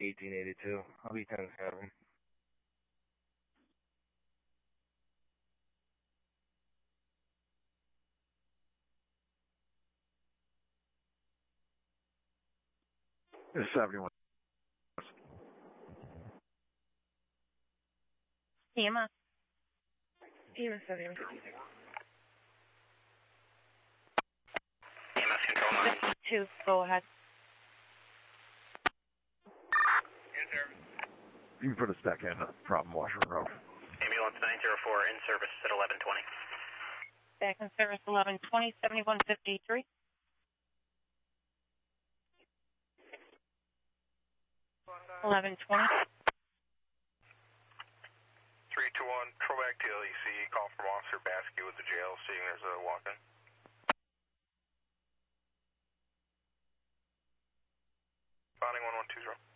1882. I'll be 10 out of him. It's 71. EMS. EMS 71. EMS control 9. 52, go ahead. In service. You can put us back in problem washer road. Ambulance 904 in service at 1120. Back in service 1120, 7153. 1120. 321, Trovac to LEC, call from Officer Baskey with the jail, seeing there's a walk-in. Bonding 1120.